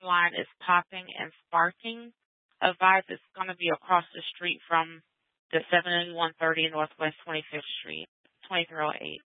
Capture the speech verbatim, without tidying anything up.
line is popping and sparking. Advise it's going to be across the street from the seventy-one thirty Northwest twenty-fifth Street, twenty-three oh eight.